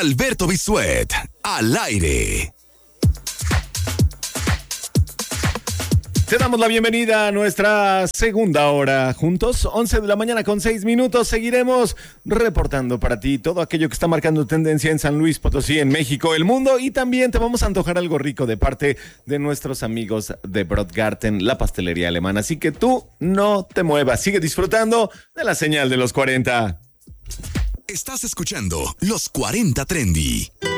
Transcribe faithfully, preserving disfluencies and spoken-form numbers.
Alberto Bisuet, al aire. Te damos la bienvenida a nuestra segunda hora juntos, once de la mañana con seis minutos. Seguiremos reportando para ti todo aquello que está marcando tendencia en San Luis Potosí, en México, el mundo, y también te vamos a antojar algo rico de parte de nuestros amigos de Brotgarten, la pastelería alemana. Así que tú no te muevas, sigue disfrutando de la señal de los cuarenta. Estás escuchando Los cuarenta Trendy.